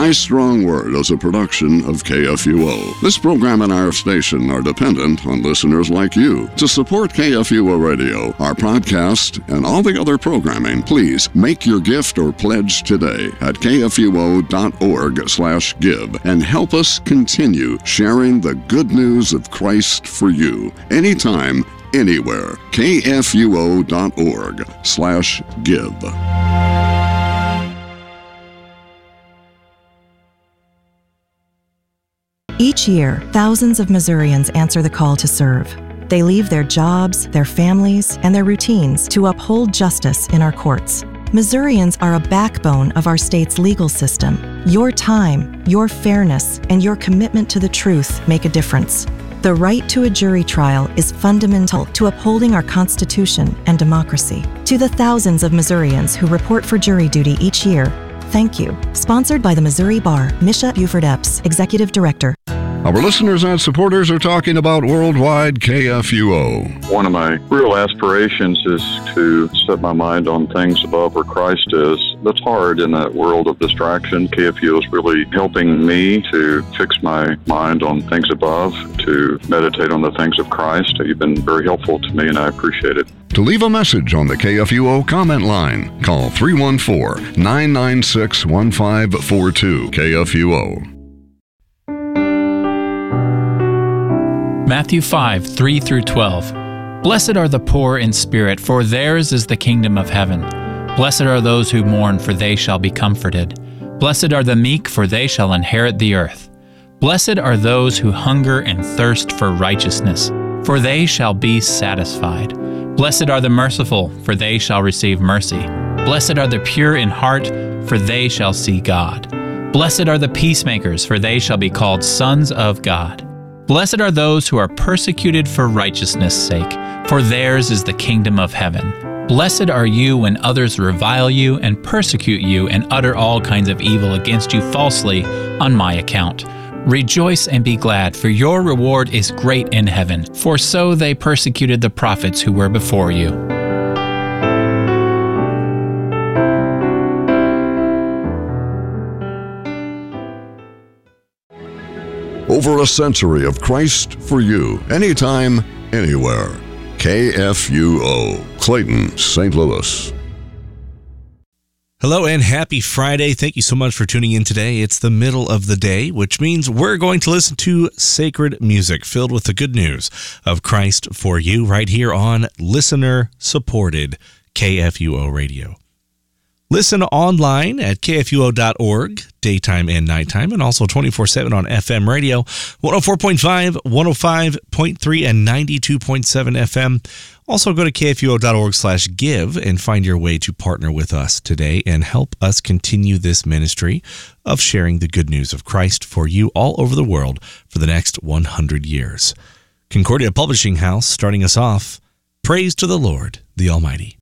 My Strong Word is a production of KFUO. This program and our station are dependent on listeners like you. To support KFUO Radio, our podcast, and all the other programming, please make your gift or pledge today at kfuo.org/give and help us continue sharing the good news of Christ for you. Anytime, anywhere. kfuo.org/give. Each year, thousands of Missourians answer the call to serve. They leave their jobs, their families, and their routines to uphold justice in our courts. Missourians are a backbone of our state's legal system. Your time, your fairness, and your commitment to the truth make a difference. The right to a jury trial is fundamental to upholding our Constitution and democracy. To the thousands of Missourians who report for jury duty each year, thank you. Sponsored by the Missouri Bar, Misha Buford Epps, Executive Director. Our listeners and supporters are talking about Worldwide KFUO. One of my real aspirations is to set my mind on things above where Christ is. That's hard in that world of distraction. KFUO is really helping me to fix my mind on things above, to meditate on the things of Christ. You've been very helpful to me, and I appreciate it. To leave a message on the KFUO comment line, call 314-996-1542 KFUO. Matthew 5:3-12. Blessed are the poor in spirit, for theirs is the kingdom of heaven. Blessed are those who mourn, for they shall be comforted. Blessed are the meek, for they shall inherit the earth. Blessed are those who hunger and thirst for righteousness, for they shall be satisfied. Blessed are the merciful, for they shall receive mercy. Blessed are the pure in heart, for they shall see God. Blessed are the peacemakers, for they shall be called sons of God. Blessed are those who are persecuted for righteousness' sake, for theirs is the kingdom of heaven. Blessed are you when others revile you and persecute you and utter all kinds of evil against you falsely on my account. Rejoice and be glad, for your reward is great in heaven, for so they persecuted the prophets who were before you. Over a century of Christ for you, anytime, anywhere. KFUO, Clayton, St. Louis. Hello and happy Friday. Thank you so much for tuning in today. It's the middle of the day, which means we're going to listen to sacred music filled with the good news of Christ for you right here on listener-supported KFUO Radio. Listen online at kfuo.org, daytime and nighttime, and also 24/7 on FM radio, 104.5, 105.3, and 92.7 FM. Also go to kfuo.org/give and find your way to partner with us today and help us continue this ministry of sharing the good news of Christ for you all over the world for the next 100 years. Concordia Publishing House starting us off. Praise to the Lord, the Almighty.